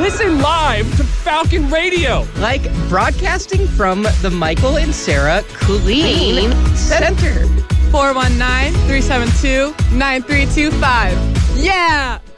Listen live to Falcon Radio. Like broadcasting from the Michael and Sarah Kulin Center. 419-372-9325. Yeah!